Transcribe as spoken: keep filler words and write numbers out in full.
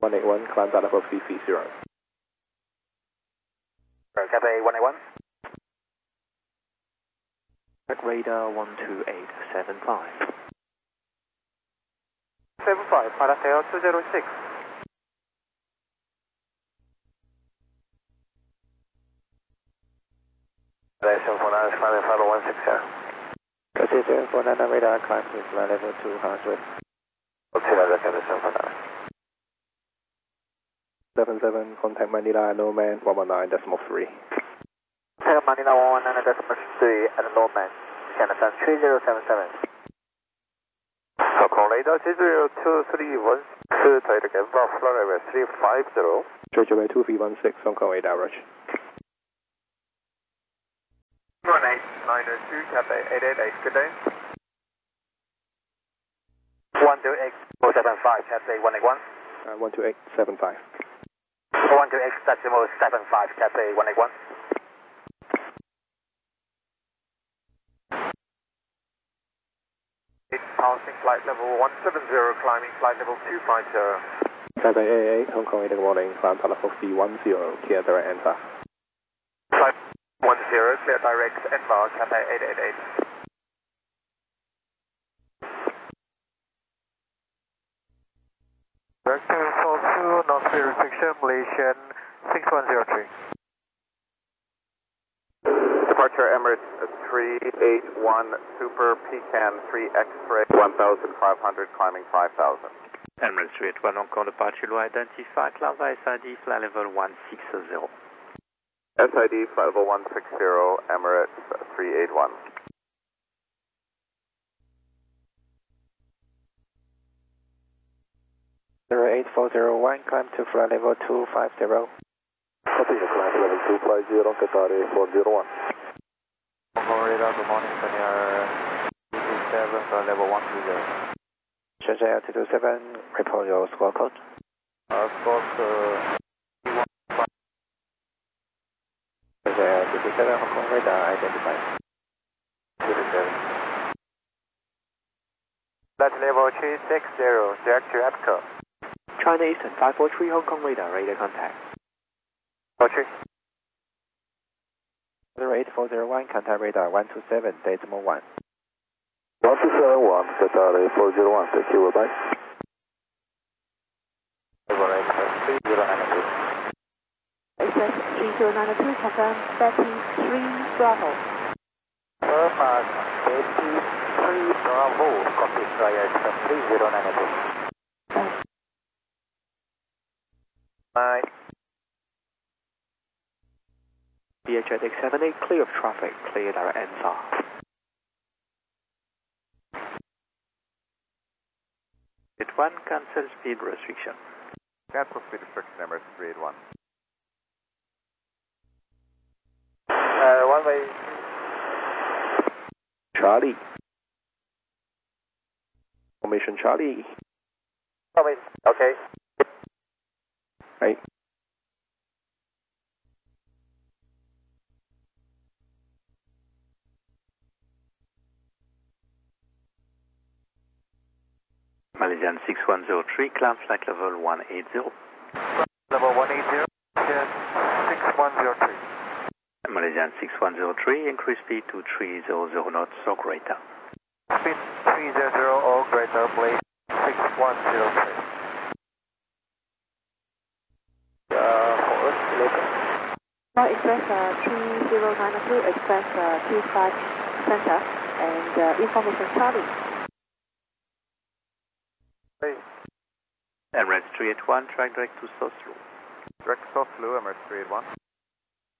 one eight one, climb down level three three zero. Cathay one eight one. Radar one two eight seven five. seven five, 받았어요. two zero six. seven four nine, flight level one six zero. Cathay seven four nine, radar climb to flight level two hundred. Okay, that's Cathay seven four nine. seven seven, contact Manila, no man, one one nine decimal three. Contact Manila one one nine decimal three at low man. Channel three zero seven seven. Hong Kong radar two zero two three one six, direct inbound flight level three five zero. Georgia Bay two three one six, Hong Kong radar approach. one eight nine two, Cathay eight eight eight, good day. one two eight four seven five, Cathay one eight one. Uh, one two eight seven five. one two eight decimal seven five, Cathay one eight one. Passing flight level one seven zero, climbing flight level two five zero. Cathay eight eight, Hong Kong radar warning, climb down level three one zero, clear direct enter. Flight one zero, clear direct embark, Cathay eight eight eight. Director four two, non-speed restriction, Malaysian six one zero three. Departure Emirates three eight one, Super Pecan three X-ray one thousand five hundred, climbing five thousand. Emirates three eight one, Hong Kong departure will identify, climb by S I D, flight level one six zero. S I D flight level one six zero, Emirates three eight one. zero eight four zero one, climb to flight level two five zero. Copy the climb to level two five zero, Qatar four zero one. Hong Kong radar, good morning, Daniel two two seven, flight level one two zero. Shenzhen two two seven, report your squawk code. Uh, squawk, uh, Shenzhen two two seven, Hong Kong radar identified. two two seven. Flight level three six zero, direct to EPCO. China Eastern five four three, Hong Kong radar, radar contact. Roger. zero eight four zero one, contact radar one two seven, decimal one. one two seven one, Qatar four zero one, thank you, bye-bye. three zero nine two. Express three zero nine two, confirm Betty three Bravo. Confirm Betty three Bravo, copy, Raya Express three zero nine two. Bye. B H X seven eight, clear of traffic, clear direct enter. It one, cancel speed restriction. Cancel speed restriction, Emirates three eight one. Uh, one way. Charlie. Formation Charlie. Okay. Right. Malaysian six one zero three, climb flight level one eight zero. Level one eight zero, six one zero three. Malaysian six one zero three, increase speed to three hundred knots or greater. Speed three hundred or greater, please, six one zero three. Uh, for us, later. Now Express uh, three zero nine two, Express uh, two five Center, and uh, information Charlie. Emirates three eight one, track direct to Soslo. Direct to Soslo, Emirates three eight one.